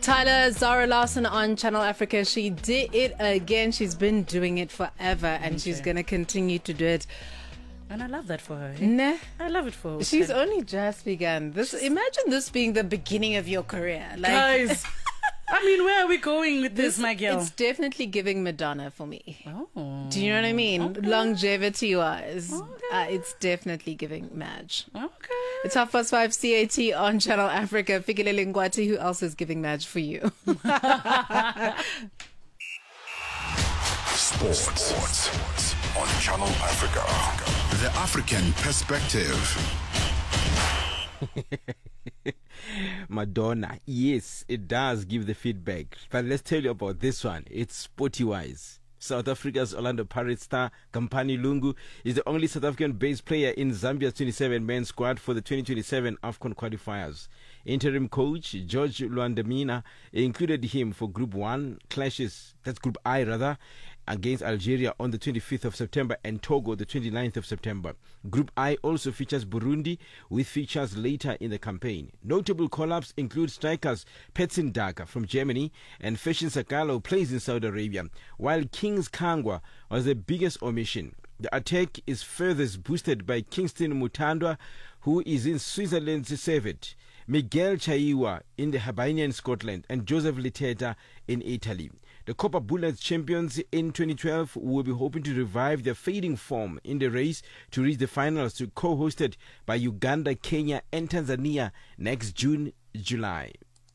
Tyler Zara Larson on Channel Africa. She did it again. She's been doing it forever and she's going to continue to do it. And I love that for her. Nah. I love it for her. She's only just begun. Imagine this being the beginning of your career. Guys, I mean, where are we going with this, my girl? It's definitely giving Madonna for me. Oh. Do you know what I mean? Okay. Longevity-wise, Okay. it's definitely giving Madge. Okay. It's 5:30 CAT on Channel Africa. Fikile Lingwati, who else is giving Madge for you? Sports on Channel Africa. The African perspective. Madonna, yes, it does give the feedback. But let's tell you about this one. It's sporty-wise. South Africa's Orlando Pirates star Kampani Lungu is the only South African-based player in Zambia's 27-man squad for the 2027 AFCON qualifiers. Interim coach George Luandamina included him for Group 1 clashes, that's Group I rather, against Algeria on the 25th of September and Togo the 29th of September. Group I also features Burundi with features later in the campaign. Notable call-ups include strikers Petsin Daka from Germany and Feshin Sakalo plays in Saudi Arabia, while Kings Kangwa was the biggest omission. The attack is furthest boosted by Kingston Mutandwa, who is in Switzerland's Servette, Miguel Chaiwa in the Hibernian Scotland, and Joseph Liteta in Italy. The Copa Bullets champions in 2012 will be hoping to revive their fading form in the race to reach the finals, to co-hosted by Uganda, Kenya, and Tanzania next June-July.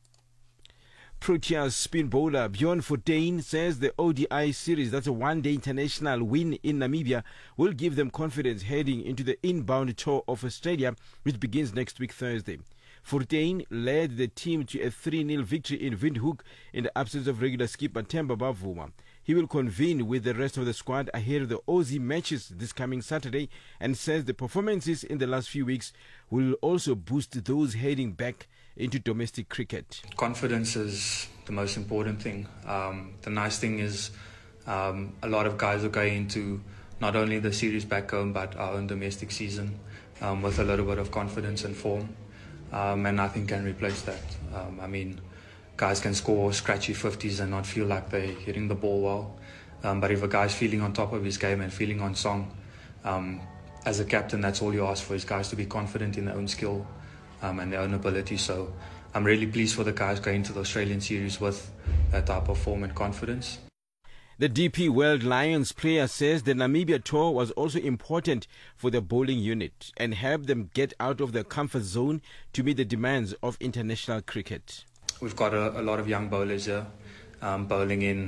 Proteas spin bowler Bjorn Fortuin says the ODI series, that's a one-day international win in Namibia, will give them confidence heading into the inbound tour of Australia, which begins next week Thursday. Fortuin led the team to a 3-0 victory in Windhoek in the absence of regular skipper Themba Bavuma. He will convene with the rest of the squad ahead of the Aussie matches this coming Saturday and says the performances in the last few weeks will also boost those heading back into domestic cricket. Confidence is the most important thing. The nice thing is a lot of guys are going into not only the series back home but our own domestic season with a little bit of confidence and form. And nothing can replace that. I mean, guys can score scratchy 50s and not feel like they're hitting the ball well. But if a guy's feeling on top of his game and feeling on song, as a captain, that's all you ask for, is guys to be confident in their own skill and their own ability. So I'm really pleased for the guys going to the Australian series with that type of form and confidence. The DP World Lions player says the Namibia tour was also important for the bowling unit and helped them get out of their comfort zone to meet the demands of international cricket. We've got a lot of young bowlers here bowling in